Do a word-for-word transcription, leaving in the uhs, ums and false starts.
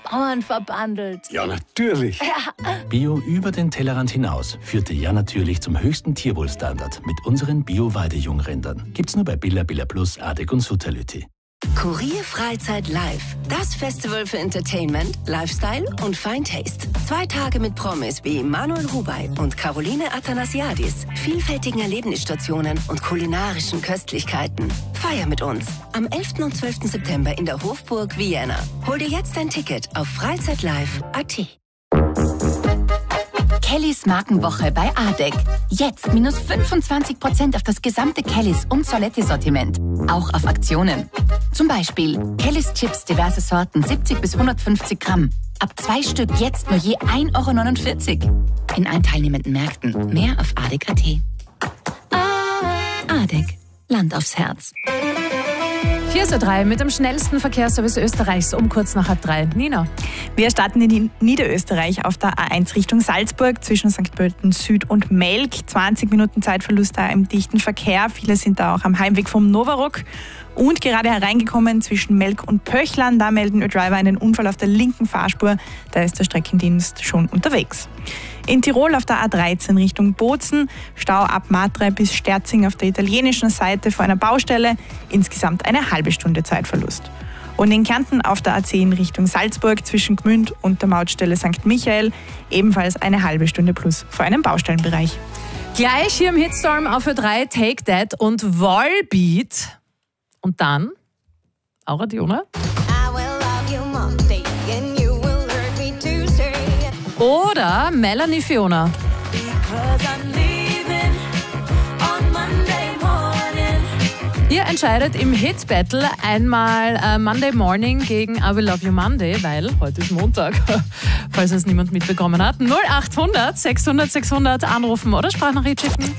Bauern verbandelt. Ja, natürlich. Ja. Bio über den Tellerrand hinaus führte Ja natürlich zum höchsten Tierwohlstandard mit unseren Bio-Weidejungrindern. Gibt's nur bei Billa, Billa Plus, Adek und Sutterlütti. Kurier Freizeit Live. Das Festival für Entertainment, Lifestyle und Fine Taste. Zwei Tage mit Promis wie Manuel Rubey und Caroline Athanasiadis, vielfältigen Erlebnisstationen und kulinarischen Köstlichkeiten. Feier mit uns am elften und zwölften September in der Hofburg Vienna. Hol dir jetzt ein Ticket auf freizeitlive punkt at. Kellys Markenwoche bei Adek. Jetzt minus fünfundzwanzig Prozent auf das gesamte Kellys und Soletti-Sortiment. Auch auf Aktionen. Zum Beispiel Kellys Chips, diverse Sorten, siebzig bis hundertfünfzig Gramm. Ab zwei Stück jetzt nur je ein Euro neunundvierzig. In allen teilnehmenden Märkten. Mehr auf adek punkt at. Adek. Land aufs Herz. vier Uhr drei mit dem schnellsten Verkehrsservice Österreichs um kurz nach halb drei. Nina. Wir starten in Niederösterreich auf der A eins Richtung Salzburg zwischen Sankt Pölten Süd und Melk. zwanzig Minuten Zeitverlust da im dichten Verkehr. Viele sind da auch am Heimweg vom Novarock. Und gerade hereingekommen zwischen Melk und Pöchlern. Da melden Ö-Driver einen Unfall auf der linken Fahrspur. Da ist der Streckendienst schon unterwegs. In Tirol auf der A dreizehn Richtung Bozen, Stau ab Matre bis Sterzing auf der italienischen Seite vor einer Baustelle, insgesamt eine halbe Stunde Zeitverlust. Und in Kärnten auf der A zehn Richtung Salzburg zwischen Gmünd und der Mautstelle Sankt Michael, ebenfalls eine halbe Stunde plus vor einem Baustellenbereich. Gleich hier im Hitstorm auf Ö drei Take That und Volbeat. Und dann Aura Dione. Oder Melanie Fiona. Ihr entscheidet im Hit Battle einmal äh, Monday Morning gegen I Will Love You Monday, weil heute ist Montag, falls es niemand mitbekommen hat. null acht hundert sechshundert sechshundert anrufen oder Sprachnachricht schicken.